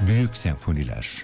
Büyük senfoniler.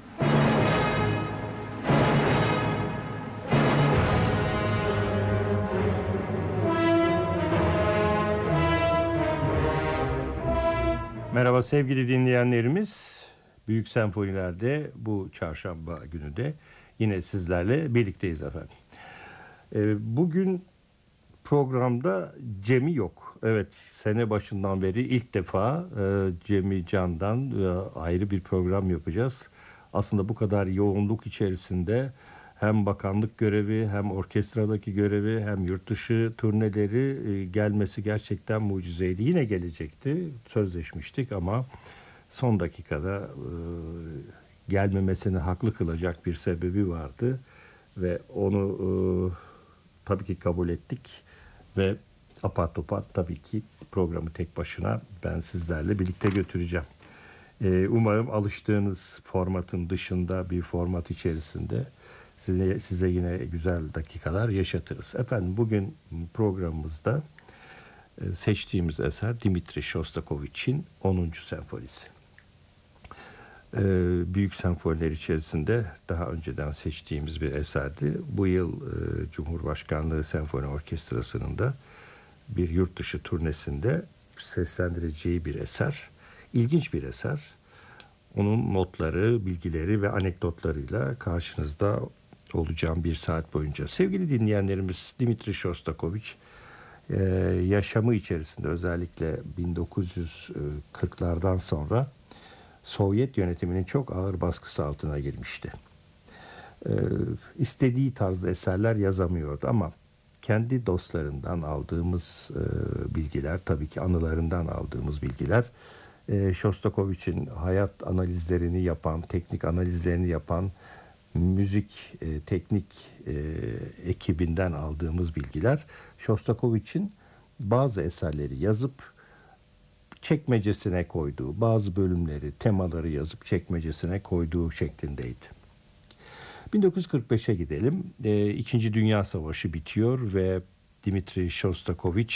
Merhaba sevgili dinleyenlerimiz. Büyük Senfoniler'de bu çarşamba günü de yine sizlerle birlikteyiz efendim. Bugün programda Cem'i yok. Evet, sene başından beri ilk defa Cem'i Can'dan ayrı bir program yapacağız. Aslında bu kadar yoğunluk içerisinde hem bakanlık görevi, hem orkestradaki görevi, hem yurt dışı turneleri gelmesi gerçekten mucizeydi. Yine gelecekti, sözleşmiştik ama son dakikada gelmemesini haklı kılacak bir sebebi vardı ve onu tabii ki kabul ettik ve apar topar tabii ki programı tek başına ben sizlerle birlikte götüreceğim. Umarım alıştığınız formatın dışında bir format içerisinde size yine güzel dakikalar yaşatırız. Efendim bugün programımızda seçtiğimiz eser Dmitri Shostakovich'in 10. senfonisi. Büyük senfoniler içerisinde daha önceden seçtiğimiz bir eserdi. Bu yıl Cumhurbaşkanlığı Senfoni Orkestrası'nın da bir yurt dışı turnesinde seslendireceği bir eser. İlginç bir eser. Onun notları, bilgileri ve anekdotlarıyla karşınızda olacağım bir saat boyunca. Sevgili dinleyenlerimiz, Dmitri Shostakovich yaşamı içerisinde özellikle 1940'lardan sonra Sovyet yönetiminin çok ağır baskısı altına girmişti. İstediği tarzda eserler yazamıyordu ama kendi dostlarından aldığımız bilgiler, tabii ki anılarından aldığımız bilgiler, Shostakovich'in hayat analizlerini yapan, teknik analizlerini yapan müzik teknik ekibinden aldığımız bilgiler, Shostakovich'in bazı eserleri yazıp çekmecesine koyduğu, bazı bölümleri, temaları yazıp çekmecesine koyduğu şeklindeydi. 1945'e gidelim. İkinci Dünya Savaşı bitiyor ve Dmitri Shostakovich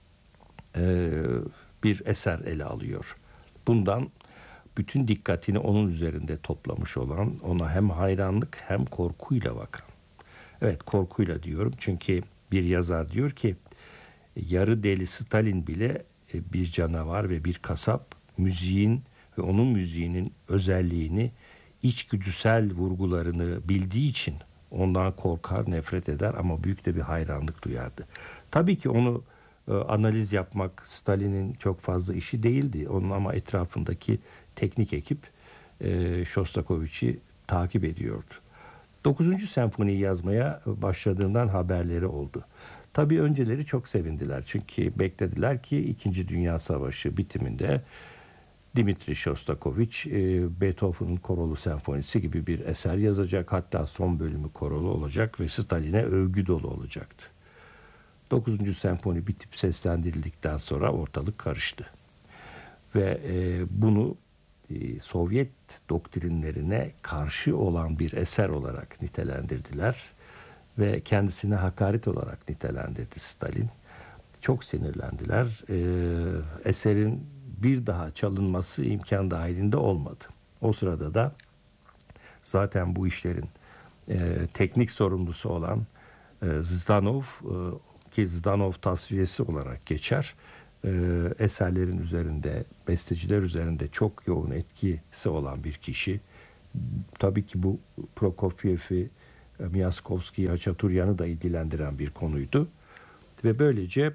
bir eser ele alıyor. Bundan bütün dikkatini onun üzerinde toplamış olan, ona hem hayranlık hem korkuyla bakan. Evet, korkuyla diyorum çünkü bir yazar diyor ki yarı deli Stalin bile bir canavar ve bir kasap, müziğin ve onun müziğinin özelliğini, içgüdüsel vurgularını bildiği için ondan korkar, nefret eder ama büyük de bir hayranlık duyardı. Tabii ki onu analiz yapmak Stalin'in çok fazla işi değildi. Onun ama etrafındaki teknik ekip Shostakovich'i takip ediyordu. 9. senfoniyi yazmaya başladığından haberleri oldu. Tabii önceleri çok sevindiler çünkü beklediler ki 2. Dünya Savaşı bitiminde Dmitri Shostakovich Beethoven'ın Korolu Senfonisi gibi bir eser yazacak. Hatta son bölümü korolu olacak ve Stalin'e övgü dolu olacaktı. 9. senfoni bitip seslendirildikten sonra ortalık karıştı. Ve bunu Sovyet doktrinlerine karşı olan bir eser olarak nitelendirdiler ve kendisine hakaret olarak nitelendirdi Stalin. Çok sinirlendiler. Eserin bir daha çalınması imkan dahilinde olmadı. O sırada da zaten bu işlerin teknik sorumlusu olan Zdanov, ki Zdanov tasfiyesi olarak geçer, eserlerin üzerinde, besteciler üzerinde çok yoğun etkisi olan bir kişi. Tabii ki bu Prokofiev'i, Myaskovski'yi, Haçaturyan'ı da ilgilendiren bir konuydu. Ve böylece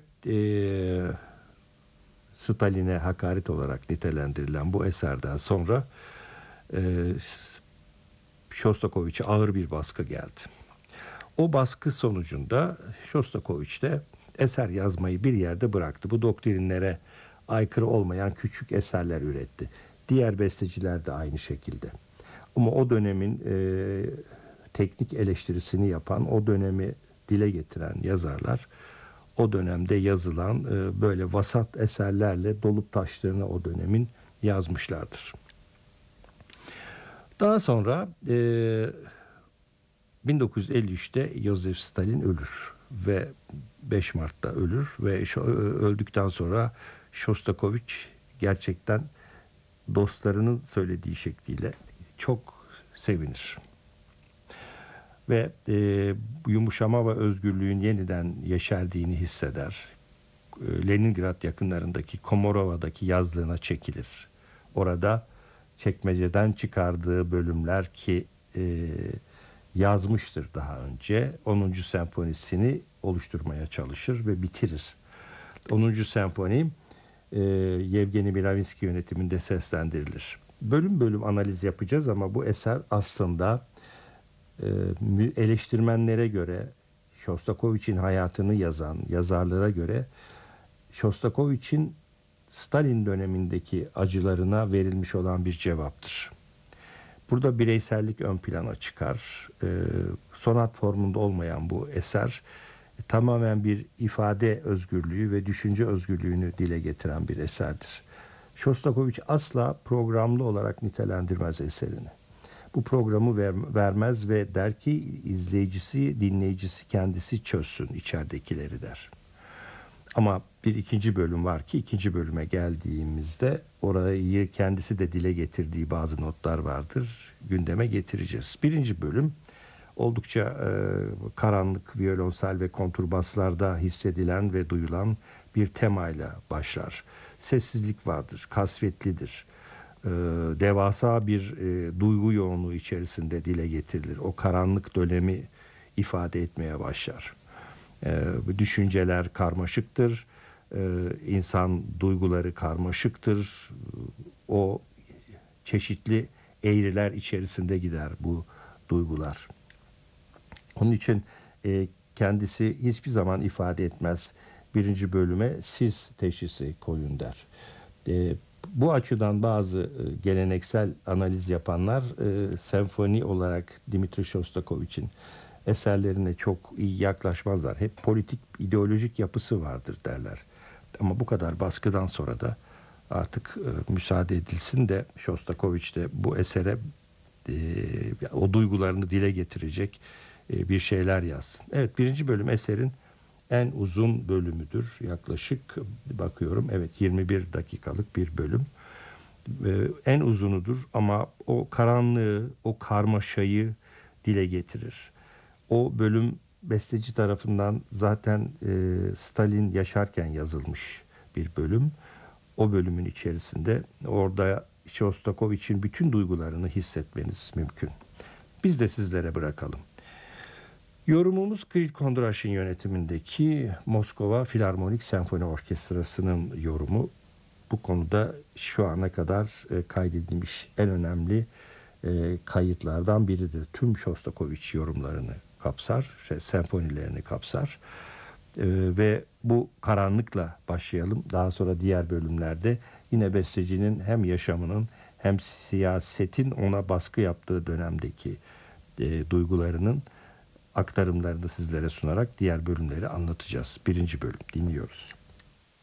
Stalin'e hakaret olarak nitelendirilen bu eserden sonra Shostakovich'e ağır bir baskı geldi. O baskı sonucunda Shostakovich de eser yazmayı bir yerde bıraktı. Bu doktrinlere aykırı olmayan küçük eserler üretti. Diğer besteciler de aynı şekilde. Ama o dönemin teknik eleştirisini yapan, o dönemi dile getiren yazarlar, o dönemde yazılan böyle vasat eserlerle dolup taştığını o dönemin yazmışlardır. Daha sonra 1953'te Joseph Stalin ölür ve 5 Mart'ta ölür ve öldükten sonra Shostakovich gerçekten dostlarının söylediği şekliyle çok sevinir. Ve yumuşama ve özgürlüğün yeniden yeşerdiğini hisseder. Leningrad yakınlarındaki Komorova'daki yazlığına çekilir. Orada çekmeceden çıkardığı bölümler ki yazmıştır daha önce 10. senfonisini oluşturmaya çalışır ve bitirir. 10. senfoni Yevgeni Miravinsky yönetiminde seslendirilir. Bölüm bölüm analiz yapacağız ama bu eser aslında eleştirmenlere göre, Shostakovich'in hayatını yazan yazarlara göre Shostakovich'in Stalin dönemindeki acılarına verilmiş olan bir cevaptır. Burada bireysellik ön plana çıkar. Sonat formunda olmayan bu eser tamamen bir ifade özgürlüğü ve düşünce özgürlüğünü dile getiren bir eserdir. Shostakovich asla programlı olarak nitelendirmez eserini. Bu programı vermez ve der ki izleyicisi, dinleyicisi kendisi çözsün içeridekileri der. Ama bir ikinci bölüm var ki ikinci bölüme geldiğimizde orayı kendisi de dile getirdiği bazı notlar vardır. Gündeme getireceğiz. Birinci bölüm oldukça karanlık viyolonsel ve konturbaslarda hissedilen ve duyulan bir temayla başlar. Sessizlik vardır, kasvetlidir. Devasa bir duygu yoğunluğu içerisinde dile getirilir. O karanlık dönemi ifade etmeye başlar. Düşünceler karmaşıktır. İnsan duyguları karmaşıktır. O çeşitli eğriler içerisinde gider bu duygular. Onun için kendisi hiçbir zaman ifade etmez. Birinci bölüme siz teşhisi koyun der. Bu açıdan bazı geleneksel analiz yapanlar senfoni olarak Dmitri Shostakovich'in eserlerine çok iyi yaklaşmazlar. Hep politik, ideolojik yapısı vardır derler. Ama bu kadar baskıdan sonra da artık müsaade edilsin de Shostakovich de bu esere o duygularını dile getirecek bir şeyler yazsın. Evet, birinci bölüm eserin en uzun bölümüdür. Yaklaşık bakıyorum, evet 21 dakikalık bir bölüm. En uzunudur ama o karanlığı, o karmaşayı dile getirir. O bölüm besteci tarafından zaten Stalin yaşarken yazılmış bir bölüm. O bölümün içerisinde orada Shostakovich'in bütün duygularını hissetmeniz mümkün. Biz de sizlere bırakalım. Yorumumuz Kirill Kondraş'ın yönetimindeki Moskova Filarmonik Senfoni Orkestrası'nın yorumu. Bu konuda şu ana kadar kaydedilmiş en önemli kayıtlardan biridir. Tüm Shostakovich yorumlarını kapsar, senfonilerini kapsar. Ve bu karanlıkla başlayalım. Daha sonra diğer bölümlerde yine bestecinin hem yaşamının hem siyasetin ona baskı yaptığı dönemdeki duygularının aktarımlarını sizlere sunarak diğer bölümleri anlatacağız. Birinci bölüm dinliyoruz.